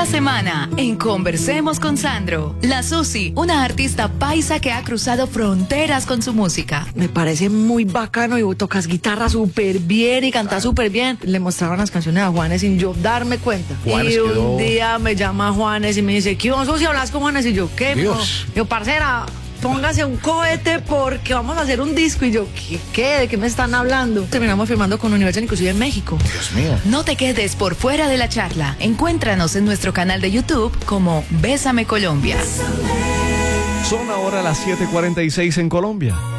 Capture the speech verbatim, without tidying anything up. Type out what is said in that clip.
Esta semana, en Conversemos con Sandro, la Susi, una artista paisa que ha cruzado fronteras con su música. Me parece muy bacano y tocas guitarra súper bien y cantas súper bien. Le mostraban las canciones a Juanes sin yo darme cuenta. Juanes y un quedó... día me llama Juanes y me dice, ¿qué vos, Susi, hablas con Juanes? Y yo, ¿qué? Dios. Yo, parcera, póngase un cohete porque vamos a hacer un disco. Y yo, ¿qué? ¿Qué? ¿De qué me están hablando? Terminamos firmando con Universal, inclusive en México. Dios mío. No te quedes por fuera de la charla. Encuéntranos en nuestro canal de YouTube como Bésame Colombia. Son ahora las siete cuarenta y seis en Colombia.